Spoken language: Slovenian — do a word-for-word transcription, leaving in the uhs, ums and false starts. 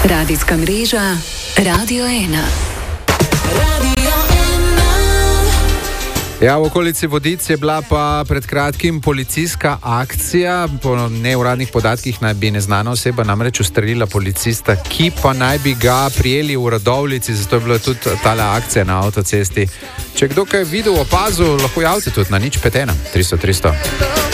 Radijska mreža Radio ena. Ja, v okolici Vodic je bila pa pred kratkim policijska akcija. Po neuradnih podatkih naj bi neznana oseba namreč ustrelila policista, ki pa naj bi ga prijeli v Radovljici, zato je bila tudi tale akcija na avtocesti. Če kdo kaj videl, opazil, lahko javite tudi na nič pet ena tristo tristo.